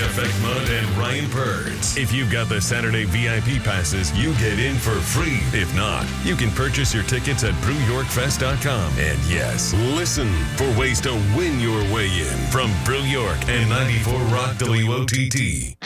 Effect Mud and Ryan Purds. If you've got the Saturday VIP passes, you get in for free. If not, you can purchase your tickets at BrewYorkFest.com. And yes, listen for ways to win your way in from Brew York and 94 Rock WOTT.